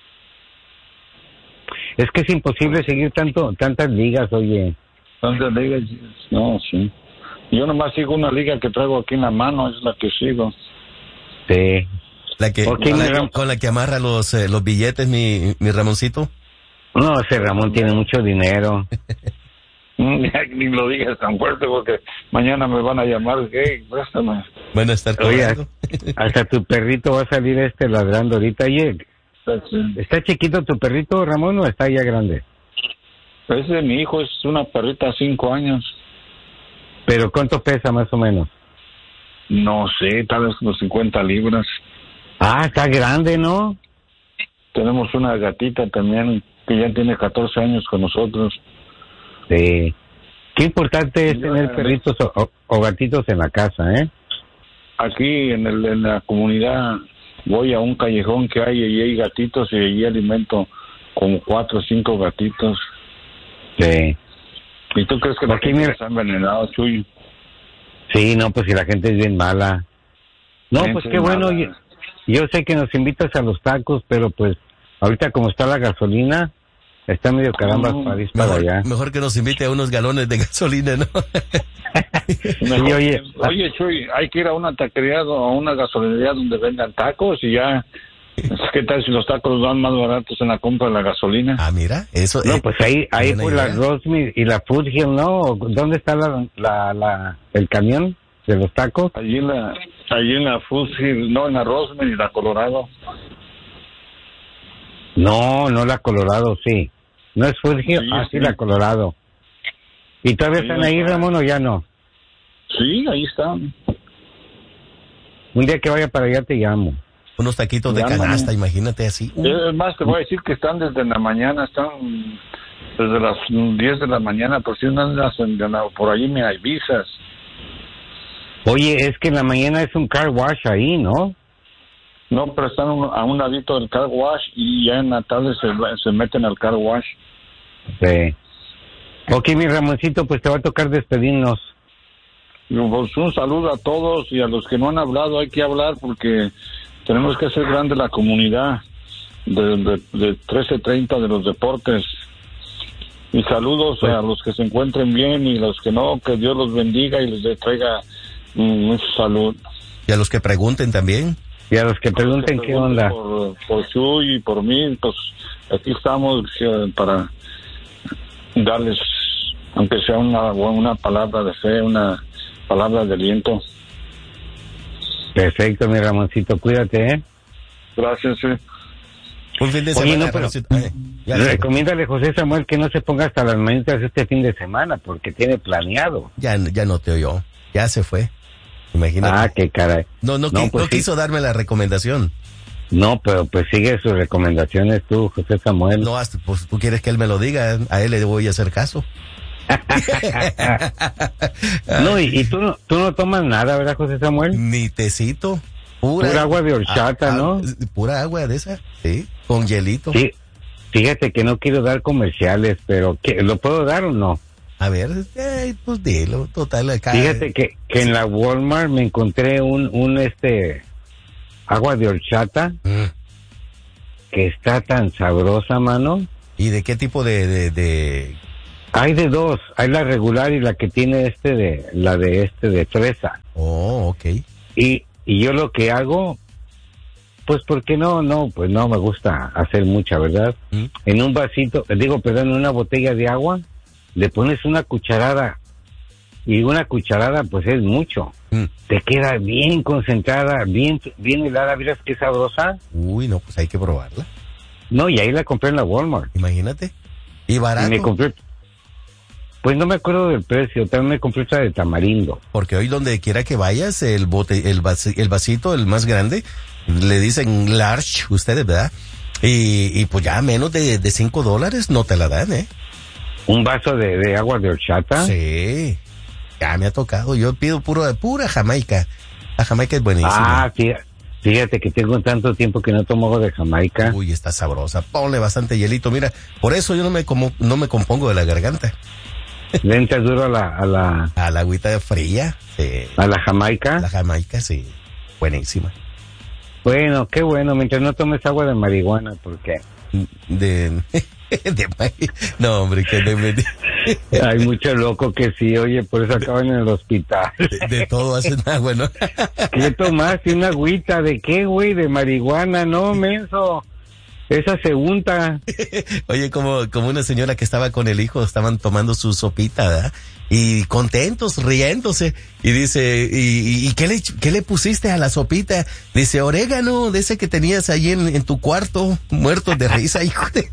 Es que es imposible seguir tanto tantas ligas, oye. Tantas ligas, no, sí. Yo nomás sigo una liga que traigo aquí en la mano, es la que sigo. Sí. La que, Okay, con, la, Ram- con la que amarra los, eh, los billetes, mi, mi Ramoncito. No, ese Ramón tiene mucho dinero. Ni lo digas tan fuerte porque mañana me van a llamar, hey, préstame. Bueno, estar Oye, hasta tu perrito va a salir este ladrando ahorita. Oye, ¿está chiquito tu perrito, Ramón, o está ya grande? Ese de mi hijo, es una perrita de cinco años. ¿Pero cuánto pesa más o menos? No sé, tal vez unos cincuenta libras. Ah, está grande, ¿no? Tenemos una gatita también que ya tiene catorce años con nosotros. Sí. Qué importante es tener perritos o, o, o gatitos en la casa, ¿eh? Aquí en, el, en la comunidad voy a un callejón que hay y hay gatitos y allí alimento como cuatro o cinco gatitos. Sí. ¿Y tú crees que la Aquí gente mira- está envenenada, Chuy? Sí, no, pues si la gente es bien mala. No, Gente pues qué bueno. Yo, mala. yo sé que nos invitas a los tacos, pero pues ahorita como está la gasolina, está medio caramba Mm, para ir para Mejor, allá. mejor que nos invite a unos galones de gasolina, ¿no? Mejor- Sí, oye, oye, Chuy, hay que ir a una taquería o a una gasolinería donde vendan tacos y ya. ¿Qué tal si los tacos los dan más baratos en la compra de la gasolina? Ah, mira, eso. No, eh, pues ahí, ahí buena por la idea. Rosemead y la Foothill, ¿no? ¿Dónde está la, la, la, el camión de los tacos? Allí en la, allí en la Foothill, no, en la Rosemead y la Colorado. No, no la Colorado, sí. ¿No es Foothill? Sí, ah, sí, sí. la Colorado. ¿Y todavía Sí, están ahí, está. Ramón, o ya no? Sí, ahí está. Un día que vaya para allá te llamo. Unos taquitos de Ya, canasta, man. imagínate así. Uh, Es más, te voy a decir que están desde la mañana, están desde las diez de la mañana, por si andas en- por ahí me hay visas. Oye, es que en la mañana es un car wash ahí, ¿no? No, pero están un- a un ladito del car wash y ya en la tarde se, se meten al car wash. Sí. Ok, mi Ramoncito, pues te va a tocar despedirnos. Pues un saludo a todos y a los que no han hablado, hay que hablar porque tenemos que hacer grande la comunidad de, de, de trece treinta de los deportes. Y saludos Pues- a los que se encuentren bien y los que no, que Dios los bendiga y les traiga mm, mucha salud. y a los que pregunten también. Y a los que pregunten qué onda. Por, por Chuy y por mí, pues aquí estamos eh, para darles, aunque sea una, una palabra de fe, una palabra de aliento. Perfecto, mi Ramoncito, cuídate, ¿eh? Gracias, sí. Un fin de Oye, semana. no, pero- Ramoncito. Ay, ya, ya, Recomiéndale, José Samuel, que no se ponga hasta las manitas este fin de semana, porque tiene planeado. ya, ya no te oyó. Ya se fue. Imagínate. Ah, qué caray. no, no, no, qui- pues no sí. quiso darme la recomendación. No, pero pues sigue sus recomendaciones tú, José Samuel. No, hasta, pues tú quieres que él me lo diga. A él le voy a hacer caso. No, y, y tú, no, tú no tomas nada, ¿verdad, José Samuel? Ni tecito. Pura, Pura agua de horchata, ah, ¿no? ah, Pura agua de esa, sí, con hielito. Sí, fíjate que no quiero dar comerciales, pero ¿qué, ¿lo puedo dar o no? A ver, eh, pues dilo, total acá. Fíjate que, que en la Walmart me encontré un, un este, agua de horchata, mm. que está tan sabrosa, mano. ¿Y de qué tipo de, de, de...? Hay de dos, hay la regular y la que tiene este de, la de este de fresa. Oh, okay. Y, y yo lo que hago, pues porque no, no, pues no me gusta hacer mucha, ¿verdad? ¿Mm? En un vasito, digo, perdón, en una botella de agua, le pones una cucharada, y una cucharada pues es mucho. Mm. Te queda bien concentrada, bien, bien helada, miras qué sabrosa. Uy, no, pues hay que probarla. No, y ahí la compré en la Walmart. Imagínate. ¿Y barato? Y me compré, pues no me acuerdo del precio, también me compré otra de tamarindo. Porque hoy donde quiera que vayas, el bote, el, vas, el vasito, el más grande, le dicen large, ustedes, ¿verdad? Y, y pues ya menos de, de cinco dólares no te la dan, ¿eh? ¿Un vaso de, de agua de horchata? Sí, ya me ha tocado. Yo pido puro de pura Jamaica. La Jamaica es buenísima. Ah, fíjate, fíjate que tengo tanto tiempo que no tomo agua de Jamaica. Uy, está sabrosa. Ponle bastante hielito. Mira, por eso yo no me como, no me compongo de la garganta. ¿Le entras duro a la, a la... a la agüita fría? Sí. ¿A la Jamaica? La Jamaica, sí. Buenísima. Bueno, qué bueno, mientras no tomes agua de marihuana, porque... De... de no, hombre, que de... Hay mucho loco que sí, oye, por eso acaban en el hospital. De, de todo hacen agua, ¿no? ¿Qué tomaste? ¿Una agüita? ¿De qué, güey? ¿De marihuana? No, menso. Esa se unta. Oye, como, como una señora que estaba con el hijo, estaban tomando su sopita, ¿verdad? Y contentos, riéndose. Y dice, ¿y, y qué, le, qué le pusiste a la sopita? Dice, orégano, de ese que tenías ahí en, en tu cuarto, muerto de risa, hijo de...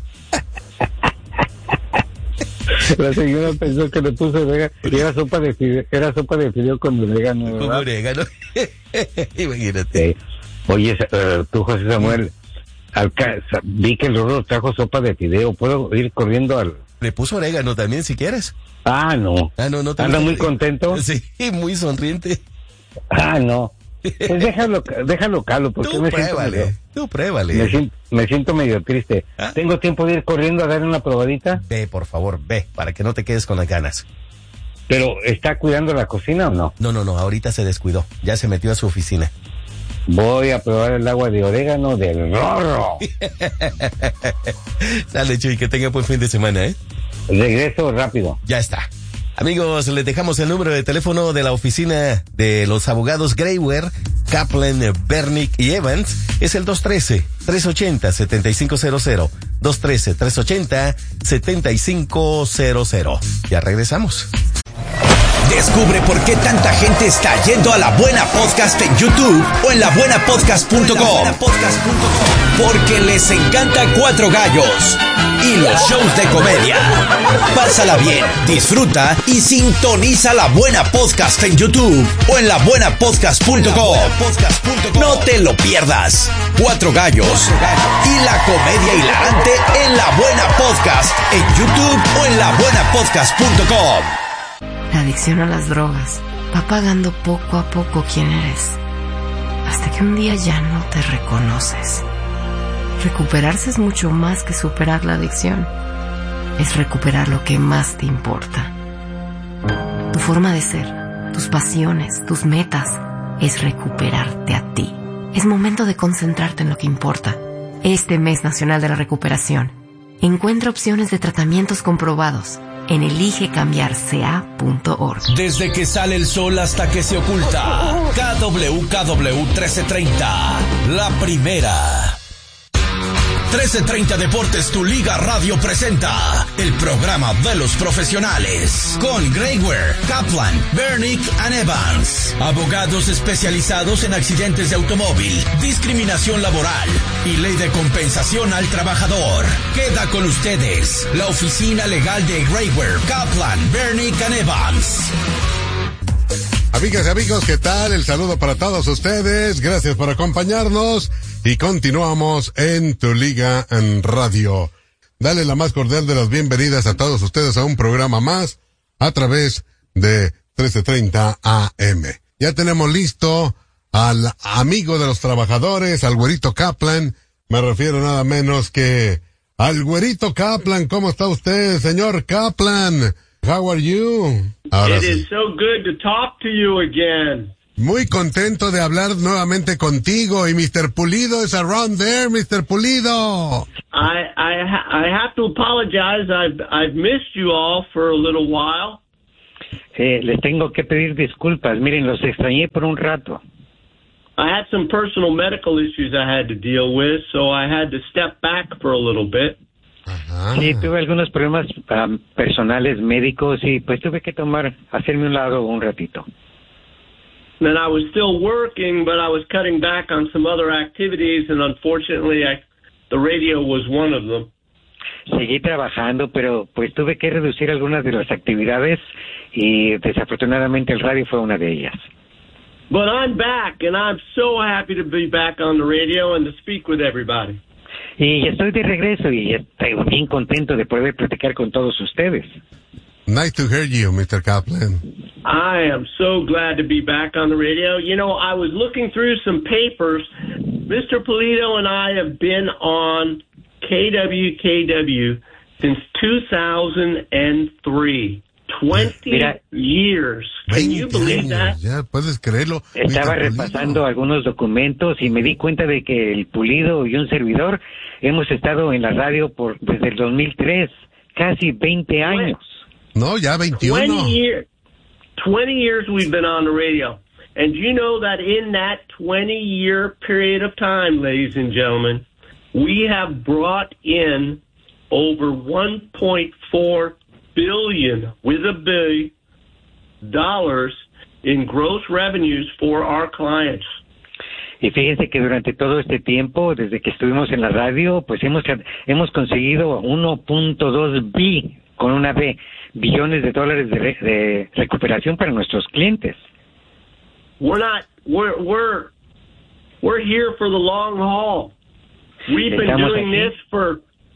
La señora pensó que le puso orégano y era sopa de fideo, era sopa de fideo con orégano, ¿verdad? Con orégano. Imagínate. Sí. Oye, uh, tú, José Samuel, al ca- vi que el Rorro trajo sopa de fideo. ¿Puedo ir corriendo al...? Le puso orégano también, si quieres. Ah, no. Ah, no, no te ¿Anda muy contento? Sí, muy sonriente. Ah, no. Pues déjalo, déjalo calo, porque tú me pruébale, siento medio, tú pruébale. Me siento, me siento medio triste. ¿Ah? ¿Tengo tiempo de ir corriendo a dar una probadita? Ve, por favor, ve, para que no te quedes con las ganas. ¿Pero está cuidando la cocina o no? No, no, no, ahorita se descuidó, ya se metió a su oficina. Voy a probar el agua de orégano del Rorro. Sale, Chuy, que tenga buen fin de semana, ¿eh? Regreso rápido. Ya está. Amigos, les dejamos el número de teléfono de la oficina de los abogados Grayware, Kaplan, Bernick y Evans. Es el dos uno tres, tres ocho cero, siete cinco cero cero. dos uno tres, tres ocho cero, siete cinco cero cero. Ya regresamos. Descubre por qué tanta gente está yendo a La Buena Podcast en YouTube o en la buena podcast punto com. Porque les encanta Cuatro Gallos y los shows de comedia. Pásala bien, disfruta y sintoniza La Buena Podcast en YouTube o en la buena podcast punto com. No te lo pierdas. Cuatro Gallos y la comedia hilarante en La Buena Podcast en YouTube o en la buena podcast punto com. La adicción a las drogas va pagando poco a poco quién eres, hasta que un día ya no te reconoces. Recuperarse es mucho más que superar la adicción. Es recuperar lo que más te importa. Tu forma de ser, tus pasiones, tus metas, es recuperarte a ti. Es momento de concentrarte en lo que importa. Este mes nacional de la recuperación, encuentra opciones de tratamientos comprobados en elige cambiar c a punto org. Desde que sale el sol hasta que se oculta. K W K W trece treinta, la primera. trece treinta Deportes, tu liga radio presenta el programa de los profesionales con Grayware, Kaplan, Bernick and Evans, abogados especializados en accidentes de automóvil, discriminación laboral y ley de compensación al trabajador. Queda con ustedes la oficina legal de Grayware, Kaplan, Bernick and Evans. Amigas y amigos, ¿qué tal? El saludo para todos ustedes. Gracias por acompañarnos y continuamos en Tu Liga en Radio. Dale la más cordial de las bienvenidas a todos ustedes a un programa más a través de trece treinta A M. Ya tenemos listo al amigo de los trabajadores, al güerito Kaplan. Me refiero nada menos que al güerito Kaplan. ¿Cómo está usted, señor Kaplan? How are you? Ahora It sí. is so good to talk to you again. Muy contento de hablar nuevamente contigo. Y mister Pulido is around there, mister Pulido. I I ha- I have to apologize. I've I've missed you all for a little while. Eh, les tengo que pedir disculpas. Miren, los extrañé por un rato. I had some personal medical issues I had to deal with, so I had to step back for a little bit. Sí, tuve algunos problemas um, personales, médicos, y pues tuve que tomar, hacerme un lado un ratito. Then I was still working, but I was cutting back on some other activities, and unfortunately, I, the radio was one of them. Seguí trabajando, pero pues tuve que reducir algunas de las actividades y desafortunadamente el radio fue una de ellas. But I'm back, and I'm so happy to be back on the radio and to speak with everybody. Y estoy de regreso y estoy bien contento de poder platicar con todos ustedes. Nice to hear you, mister Kaplan. I am so glad to be back on the radio. You know, I was looking through some papers. Mister Pulido and I have been on K W K W since two thousand three. twenty Mira, years. Can you believe that? Ya puedes creerlo. Estaba repasando algunos documentos y me di cuenta de que el Pulido y un servidor hemos estado en la radio por desde el dos mil tres, casi veinte años. No, ya veintiuno. twenty years. twenty years we've been on the radio. And you know that in that twenty-year period of time, ladies and gentlemen, we have brought in over one point four billion with a B dollars in gross revenues for our clients. Y fíjense que durante todo este tiempo, desde que estuvimos en la radio, pues hemos hemos conseguido uno punto dos bi con una B, billones de dólares de, re, de recuperación para nuestros clientes. We're not we're we're we're here for the long haul. We've been Estamos doing aquí. this for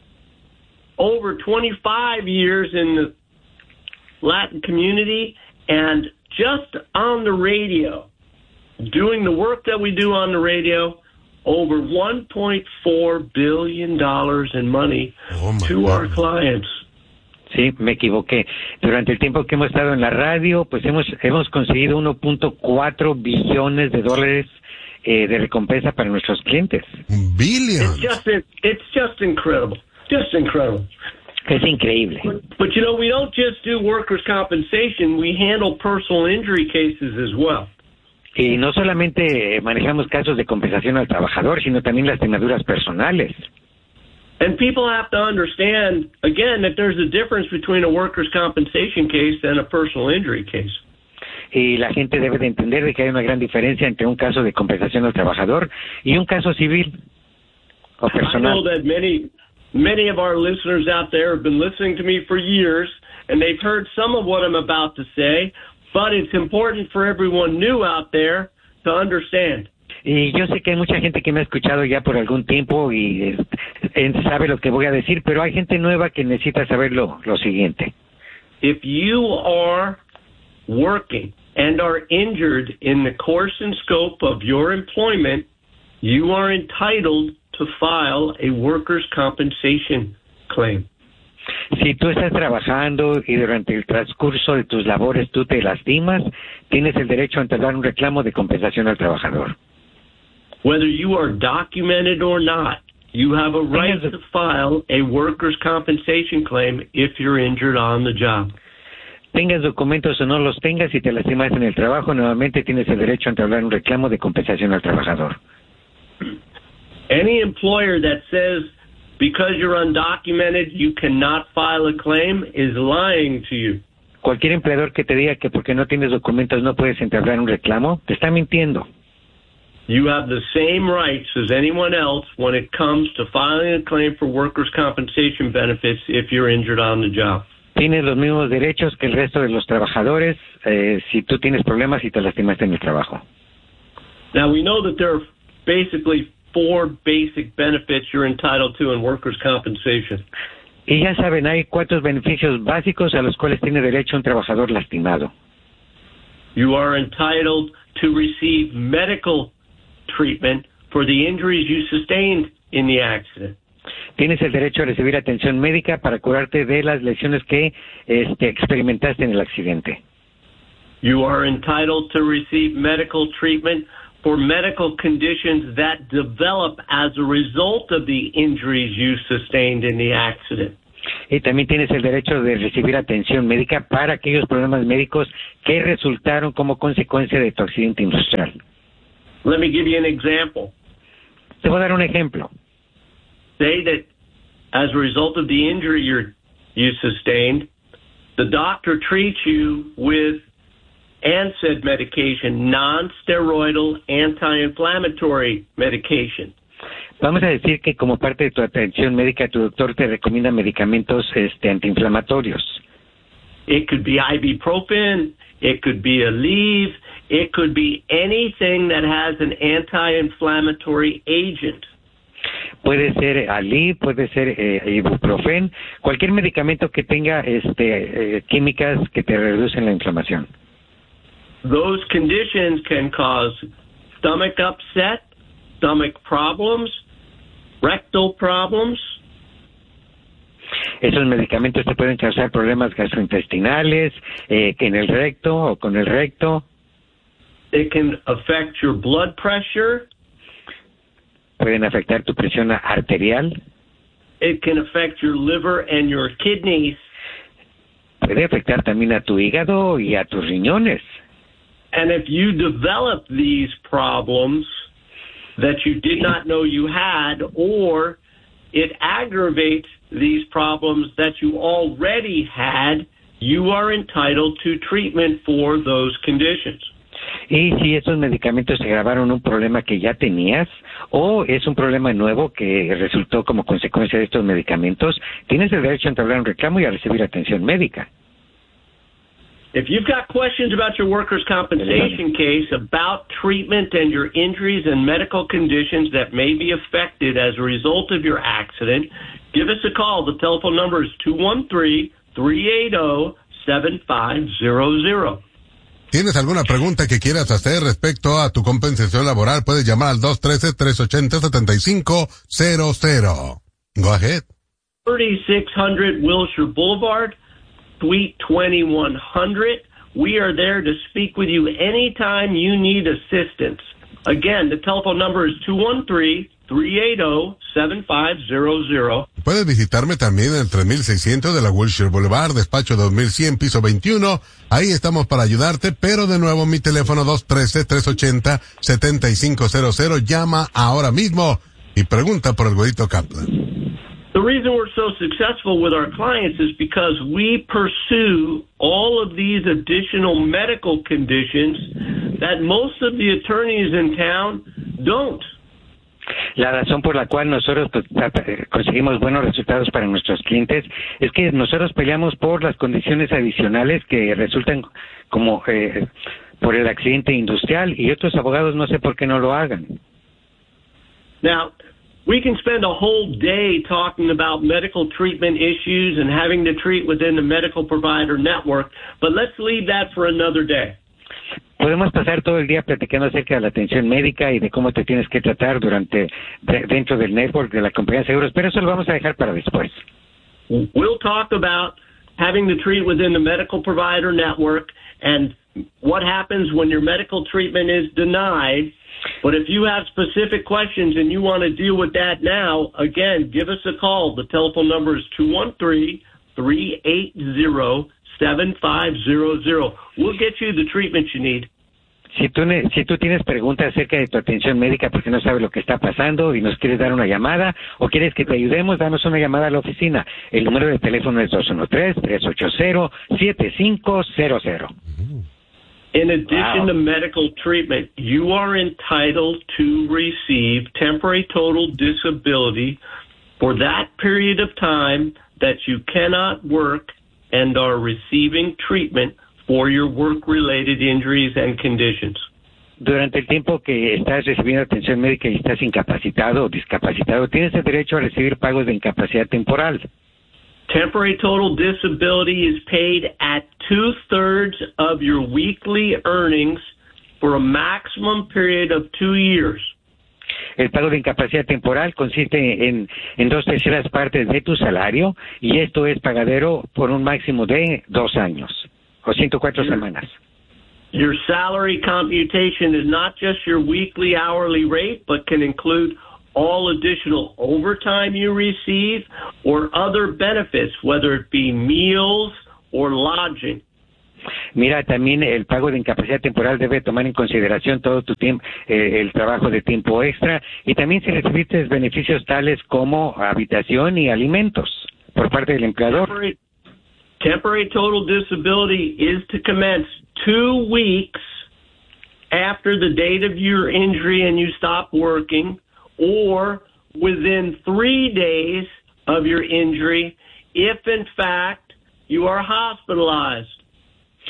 over twenty-five years in the Latin community, and just on the radio, doing the work that we do on the radio, over one point four billion dollars in money oh to God. our clients. Sí, me equivoqué. Durante el tiempo que hemos estado en la radio, pues hemos hemos conseguido uno punto cuatro billones de dólares eh, de recompensa para nuestros clientes. Billions. It's just it's just incredible. Just incredible. Es increíble. But, but you know, we don't just do workers' compensation. We handle personal injury cases as well. Y no solamente manejamos casos de compensación al trabajador, sino también lastimaduras personales. And people have to understand, again, that there's a difference between a workers' compensation case and a personal injury case. Y la gente debe de entender de que hay una gran diferencia entre un caso de compensación al trabajador y un caso civil o I personal. know that many, many of our listeners out there have been listening to me for years, and they've heard some of what I'm about to say, but it's important for everyone new out there to understand. Y yo sé que hay mucha gente que me ha escuchado ya por algún tiempo y eh, eh, sabe lo que voy a decir, pero hay gente nueva que necesita saber lo, lo siguiente. If you are working and are injured in the course and scope of your employment, you are entitled to file a workers' compensation claim. Si tú estás trabajando y durante el transcurso de tus labores tú te lastimas, tienes el derecho a entablar un reclamo de compensación al trabajador. Whether you are documented or not, you have a right to file a workers' compensation claim if you're injured on the job. Tengas documentos o no los tengas, si te lastimas en el trabajo, nuevamente tienes el derecho a entablar un reclamo de compensación al trabajador. Any employer that says because you're undocumented you cannot file a claim is lying to you. Cualquier empleador que te diga que porque no tienes documentos no puedes entablar un reclamo, te está mintiendo. You have the same rights as anyone else when it comes to filing a claim for workers' compensation benefits if you're injured on the job. Tienes los mismos derechos que el resto de los trabajadores eh, si tú tienes problemas y te lastimaste en el trabajo. Now, we know that there are basically four basic benefits you're entitled to in workers' compensation. Y ya saben, hay cuatro beneficios básicos a los cuales tiene derecho un trabajador lastimado. You are entitled to receive medical treatment for the injuries you sustained in the accident. Tienes el derecho a recibir atención médica para curarte de las lesiones que este, experimentaste en el accidente. You are entitled to receive medical treatment for medical conditions that develop as a result of the injuries you sustained in the accident. Y también tienes el derecho de recibir atención médica para aquellos problemas médicos que resultaron como consecuencia de tu accidente industrial. Let me give you an example. Te voy a dar un ejemplo. Say that as a result of the injury you're, you sustained, the doctor treats you with N SAID medication, non-steroidal anti-inflammatory medication. Vamos a decir que como parte de tu atención médica, tu doctor te recomienda medicamentos este, antiinflamatorios. It could be ibuprofen, it could be Aleve, it could be anything that has an anti-inflammatory agent. Puede ser Aleve, puede ser eh, ibuprofen, cualquier medicamento que tenga este, eh, químicas que te reducen la inflamación. Those conditions can cause stomach upset, stomach problems, rectal problems. Esos medicamentos te pueden causar problemas gastrointestinales, eh, en el recto o con el recto. It can affect your blood pressure. Pueden afectar tu presión arterial. It can affect your liver and your kidneys. Puede afectar también a tu hígado y a tus riñones. And if you develop these problems that you did not know you had, or it aggravates these problems that you already had, you are entitled to treatment for those conditions. Y si esos medicamentos agravaron un problema que ya tenías, o es un problema nuevo que resultó como consecuencia de estos medicamentos, tienes el derecho a entablar un reclamo y a recibir atención médica. If you've got questions about your workers' compensation case, about treatment and your injuries and medical conditions that may be affected as a result of your accident, give us a call. The telephone number is two one three, three eight zero, seven five zero zero. ¿Tienes alguna pregunta que quieras hacer respecto a tu compensación laboral? Puedes llamar al dos uno tres, tres ocho cero, siete cinco cero cero. Go ahead. thirty-six hundred Wilshire Boulevard, Suite twenty-one hundred. We are there to speak with you anytime you need assistance. Again, the telephone number is two one three, three eight zero, seven five zero zero. Puedes visitarme también en el tres mil seiscientos de la Wilshire Boulevard, despacho dos mil cien, piso veintiuno. Ahí estamos para ayudarte, pero de nuevo mi teléfono dos uno tres, tres ocho cero, siete cinco cero cero. Llama ahora mismo y pregunta por el güerito Kaplan. The reason we're so successful with our clients is because we pursue all of these additional medical conditions that most of the attorneys in town don't. La razón por la cual nosotros pues, conseguimos buenos resultados para nuestros clientes es que nosotros peleamos por las condiciones adicionales que resultan como eh, por el accidente industrial, y otros abogados no sé por qué no lo hagan. Now, we can spend a whole day talking about medical treatment issues and having to treat within the medical provider network, but let's leave that for another day. Podemos pasar todo el día platicando acerca de la atención médica y de cómo te tienes que tratar durante de, dentro del network de la compañía de seguros, pero eso lo vamos a dejar para después. We'll talk about having to treat within the medical provider network and what happens when your medical treatment is denied. But if you have specific questions and you want to deal with that now, again, give us a call. The telephone number is two one three, three eight zero, seven five zero zero. We'll get you the treatment you need. Si tú, si tú tienes preguntas acerca de tu atención médica porque no sabes lo que está pasando y nos quieres dar una llamada o quieres que te ayudemos, danos una llamada a la oficina. El número de teléfono es dos uno tres, tres ocho cero, siete cinco cero cero. In addition Wow. to medical treatment, you are entitled to receive temporary total disability for that period of time that you cannot work and are receiving treatment for your work-related injuries and conditions. Durante el tiempo que estás recibiendo atención médica y estás incapacitado o discapacitado, tienes el derecho a recibir pagos de incapacidad temporal. Temporary total disability is paid at two-thirds of your weekly earnings for a maximum period of two years. El pago de incapacidad temporal consiste en, en dos terceras partes de tu salario y esto es pagadero por un máximo de dos años o ciento cuatro Your, semanas. Your salary computation is not just your weekly hourly rate, but can include all additional overtime you receive or other benefits, whether it be meals or lodging. Mira, también el pago de incapacidad temporal debe tomar en consideración todo tu tiempo, eh, el trabajo de tiempo extra y también si recibiste beneficios tales como habitación y alimentos por parte del empleador. Temporary, temporary total disability is to commence two weeks after the date of your injury and you stop working, or within three days of your injury if in fact you are hospitalized.